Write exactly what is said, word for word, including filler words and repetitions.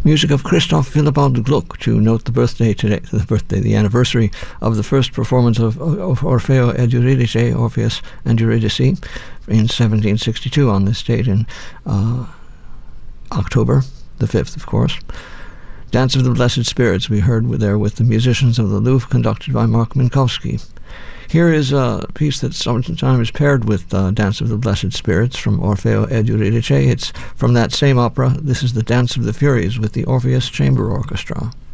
Music of Christoph Willibald Gluck to note the birthday today, the birthday, the anniversary of the first performance of, of Orfeo ed Eurydice, Orpheus and Eurydice, in seventeen sixty-two on this date in uh, October the fifth, of course. Dance of the Blessed Spirits we heard there with the musicians of the Louvre, conducted by Mark Minkowski. Here is a piece that sometimes is paired with uh, Dance of the Blessed Spirits from Orfeo ed Eurydice. It's from that same opera. This is the Dance of the Furies with the Orpheus Chamber Orchestra.